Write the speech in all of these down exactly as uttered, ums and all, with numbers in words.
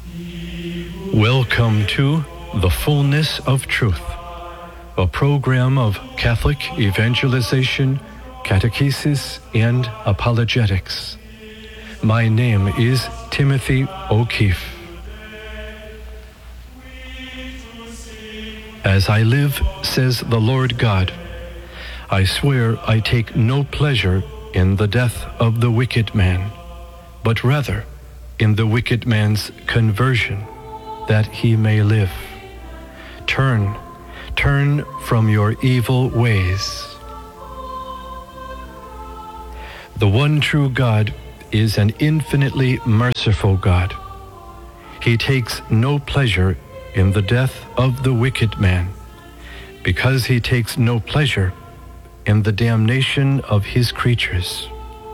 Welcome to The Fullness of Truth, a program of Catholic evangelization, catechesis, and apologetics. My name is Timothy O'Keefe. As I live, says the Lord God, I swear I take no pleasure in the death of the wicked man, but rather in the wicked man's conversion, that he may live. Turn, turn from your evil ways. The one true God is an infinitely merciful God. He takes no pleasure in the death of the wicked man, because he takes no pleasure in the damnation of his creatures.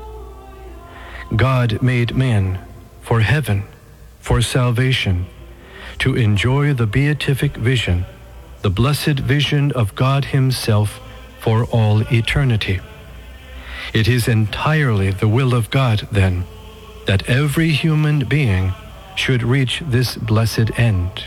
God made man for heaven, for salvation, to enjoy the beatific vision, the blessed vision of God Himself for all eternity. It is entirely the will of God, then, that every human being should reach this blessed end.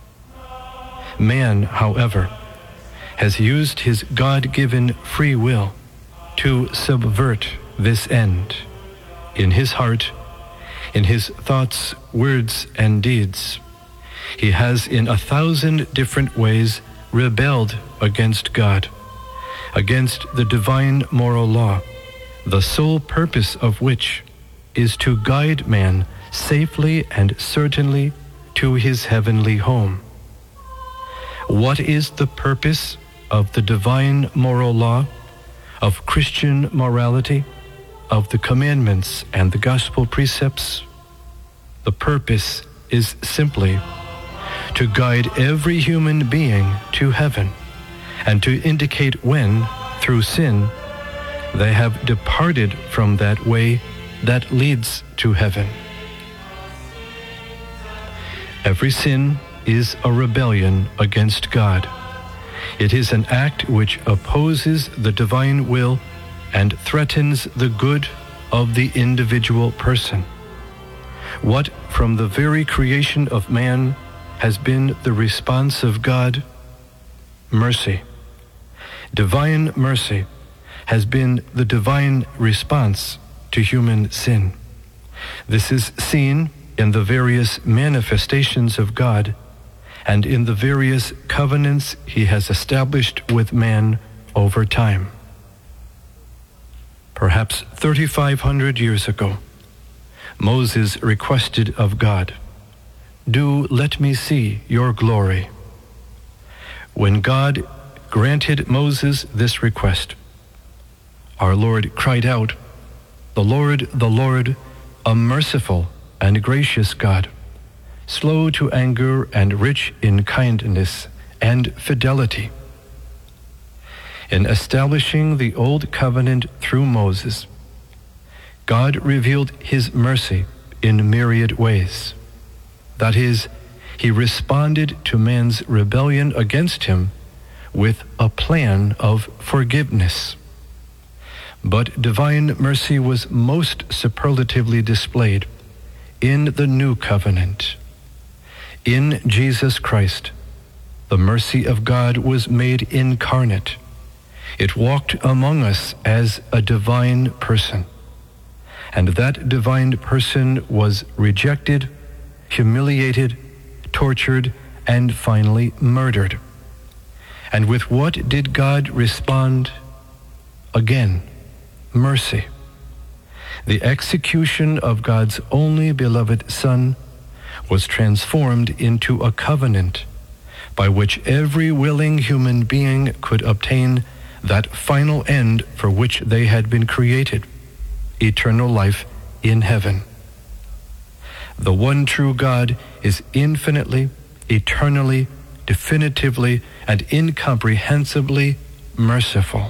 Man, however, has used his God-given free will to subvert this end in his heart, in his thoughts, words, and deeds. He has in a thousand different ways rebelled against God, against the divine moral law, the sole purpose of which is to guide man safely and certainly to his heavenly home. What is the purpose of the divine moral law, of Christian morality, of the commandments and the gospel precepts? The purpose is simply to guide every human being to heaven, and to indicate when, through sin, they have departed from that way that leads to heaven. Every sin is a rebellion against God. It is an act which opposes the divine will and threatens the good of the individual person. What, from the very creation of man, has been the response of God? Mercy. Divine mercy has been the divine response to human sin. This is seen in the various manifestations of God and in the various covenants He has established with man over time. Perhaps thirty-five hundred years ago, Moses requested of God, "Do let me see your glory." When God granted Moses this request, our Lord cried out, "The Lord, the Lord, a merciful and gracious God, slow to anger and rich in kindness and fidelity." In establishing the old covenant through Moses, God revealed His mercy in myriad ways. That is, He responded to man's rebellion against Him with a plan of forgiveness. But divine mercy was most superlatively displayed in the new covenant. In Jesus Christ, the mercy of God was made incarnate. It walked among us as a divine person. And that divine person was rejected, humiliated, tortured, and finally murdered. And with what did God respond? Again, mercy. The execution of God's only beloved Son was transformed into a covenant by which every willing human being could obtain that final end for which they had been created, eternal life in heaven. The one true God is infinitely, eternally, definitively, and incomprehensibly merciful.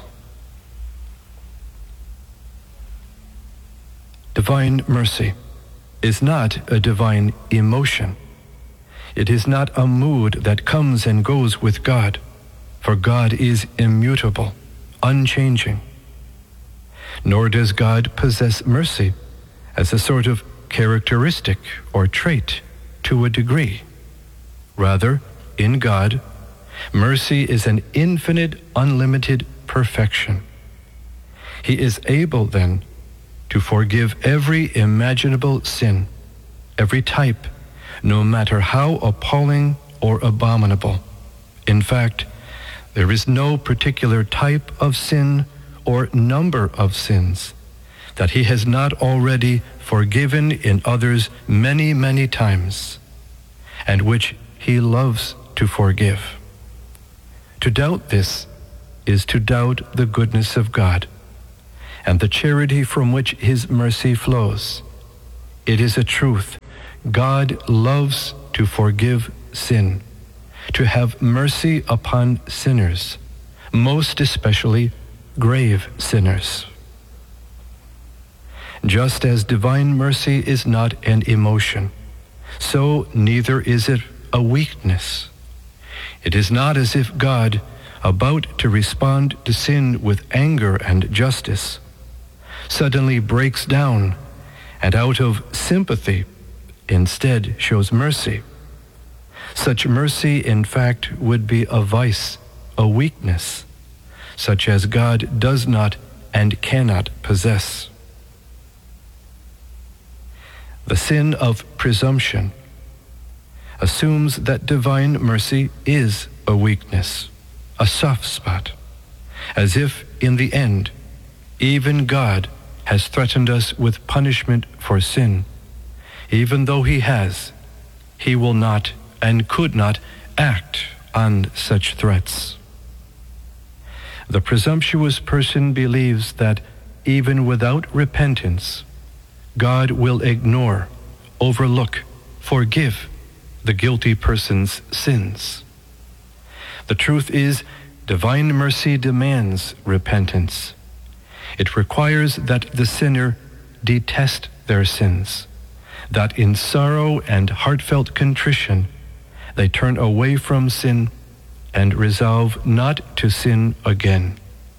Divine mercy is not a divine emotion. It is not a mood that comes and goes with God, for God is immutable, unchanging. Nor does God possess mercy as a sort of characteristic or trait. to a degree. Rather, in God, mercy is an infinite, unlimited perfection. He is able, then, to forgive every imaginable sin, every type, no matter how appalling or abominable. In fact, there is no particular type of sin or number of sins that he has not already forgiven in others many, many times, and which he loves to forgive. To doubt this is to doubt the goodness of God and the charity from which his mercy flows. It is a truth. God loves to forgive sin, to have mercy upon sinners, most especially grave sinners. Just as divine mercy is not an emotion, so neither is it a weakness. It is not as if God, about to respond to sin with anger and justice, suddenly breaks down and out of sympathy instead shows mercy. Such mercy, in fact, would be a vice, a weakness, such as God does not and cannot possess. The sin of presumption assumes that divine mercy is a weakness, a soft spot, as if, in the end, even God has threatened us with punishment for sin. Even though he has, he will not and could not act on such threats. The presumptuous person believes that even without repentance, God will ignore, overlook, forgive the guilty person's sins. The truth is, divine mercy demands repentance. It requires that the sinner detest their sins, that in sorrow and heartfelt contrition they turn away from sin and resolve not to sin again.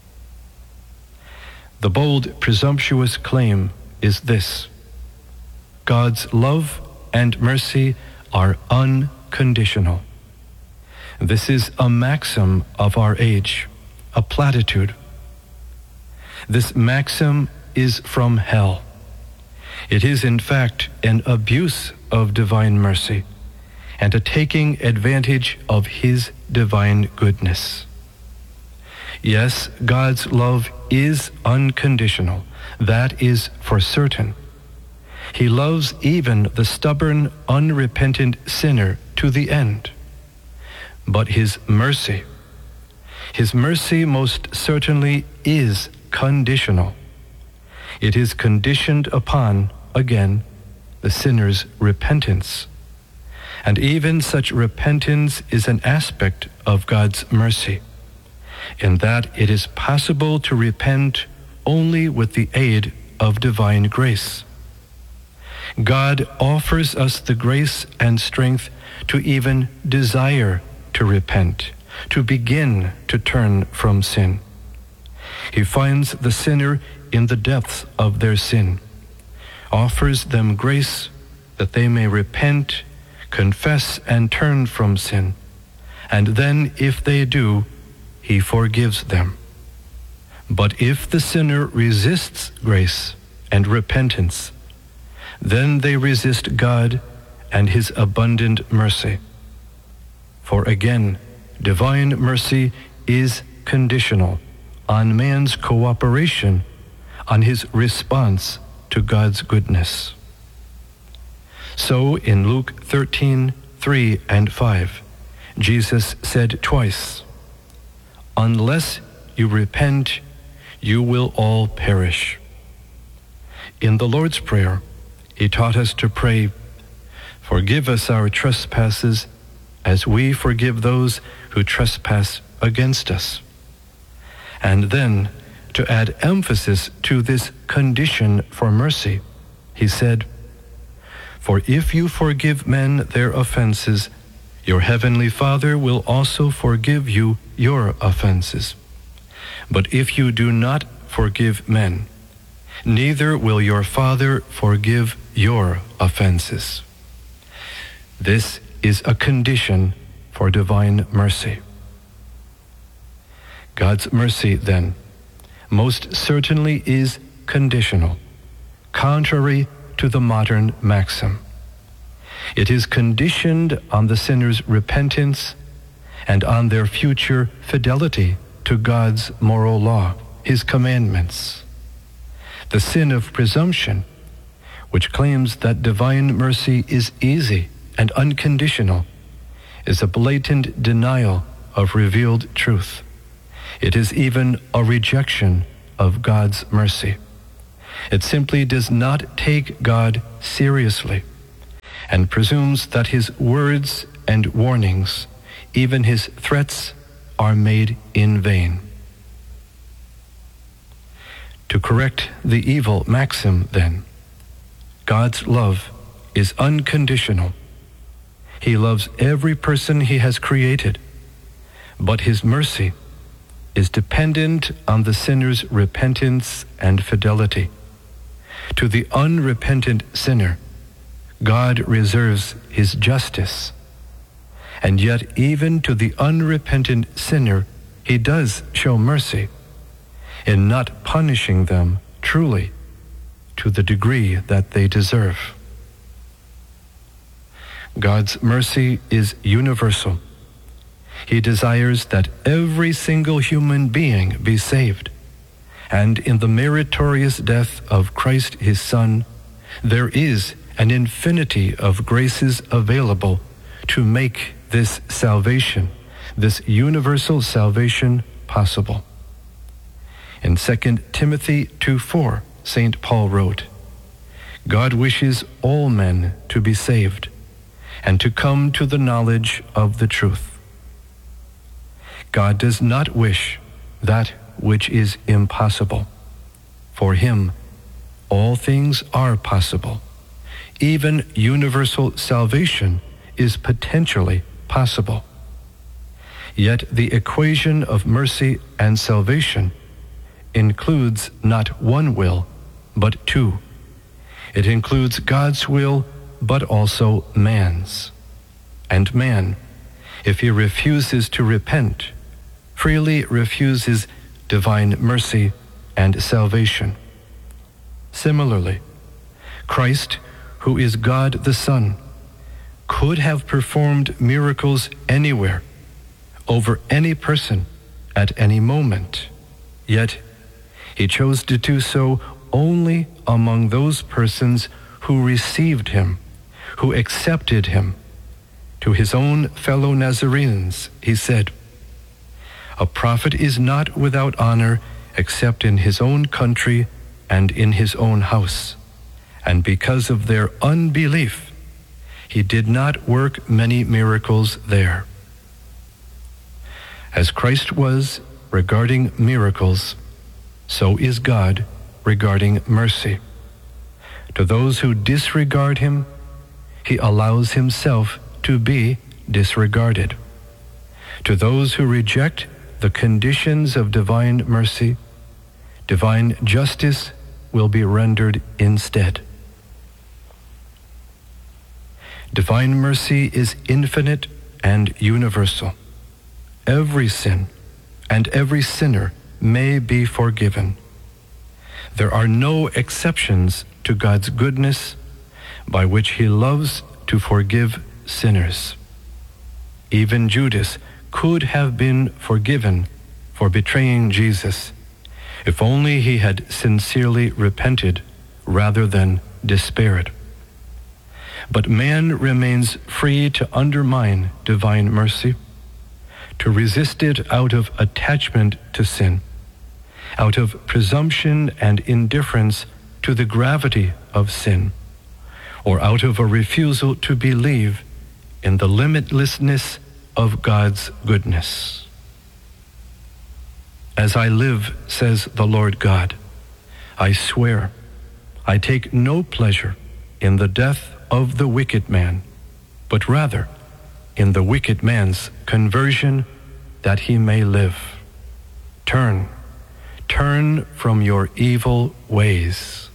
The bold, presumptuous claim is this: God's love and mercy are unconditional. This is a maxim of our age, a platitude. This maxim is from hell. It is, in fact, an abuse of divine mercy and a taking advantage of his divine goodness. Yes, God's love is unconditional. That is for certain. He loves even the stubborn, unrepentant sinner to the end. But his mercy, his mercy most certainly is conditional. It is conditioned upon, again, the sinner's repentance. And even such repentance is an aspect of God's mercy, in that it is possible to repent only with the aid of divine grace. God offers us the grace and strength to even desire to repent, to begin to turn from sin. He finds the sinner in the depths of their sin, offers them grace that they may repent, confess, and turn from sin, and then, if they do, he forgives them. But if the sinner resists grace and repentance, then they resist God and his abundant mercy. For again, divine mercy is conditional on man's cooperation, on his response to God's goodness. So in Luke thirteen, three and five, Jesus said twice, "Unless you repent, you will all perish." In the Lord's Prayer, he taught us to pray, "Forgive us our trespasses as we forgive those who trespass against us." And then, to add emphasis to this condition for mercy, he said, "For if you forgive men their offenses, your heavenly Father will also forgive you your offenses. But if you do not forgive men, neither will your Father forgive your offenses." This is a condition for divine mercy. God's mercy, then, most certainly is conditional, contrary to the modern maxim. It is conditioned on the sinner's repentance and on their future fidelity to God's moral law, His commandments. The sin of presumption, which claims that divine mercy is easy and unconditional, is a blatant denial of revealed truth. It is even a rejection of God's mercy. It simply does not take God seriously and presumes that His words and warnings, even His threats, are made in vain. To correct the evil maxim, then, God's love is unconditional. He loves every person He has created, but His mercy is dependent on the sinner's repentance and fidelity. To the unrepentant sinner, God reserves His justice. And yet even to the unrepentant sinner, He does show mercy in not punishing them truly to the degree that they deserve. God's mercy is universal. He desires that every single human being be saved. And in the meritorious death of Christ His Son, there is an infinity of graces available to make this salvation, this universal salvation, possible. In Second Timothy two four, Saint Paul wrote, God wishes all men to be saved and to come to the knowledge of the truth. God does not wish that which is impossible. For Him, all things are possible. Even universal salvation is potentially possible. Yet the equation of mercy and salvation includes not one will, but two. It includes God's will, but also man's. And man, if he refuses to repent, freely refuses divine mercy and salvation. Similarly, Christ, who is God the Son, could have performed miracles anywhere, over any person, at any moment. Yet, He chose to do so only among those persons who received Him, who accepted Him. To His own fellow Nazarenes, He said, a prophet is not without honor except in his own country and in his own house. And because of their unbelief, He did not work many miracles there. As Christ was regarding miracles, so is God regarding mercy. To those who disregard Him, He allows Himself to be disregarded. To those who reject the conditions of divine mercy, divine justice will be rendered instead. Divine mercy is infinite and universal. Every sin and every sinner may be forgiven. There are no exceptions to God's goodness by which He loves to forgive sinners. Even Judas could have been forgiven for betraying Jesus, if only he had sincerely repented rather than despaired. But man remains free to undermine divine mercy, to resist it out of attachment to sin, out of presumption and indifference to the gravity of sin, or out of a refusal to believe in the limitlessness of God's goodness. As I live, says the Lord God, I swear, I take no pleasure in the death of the wicked man, but rather in the wicked man's conversion, that he may live. Turn, turn from your evil ways.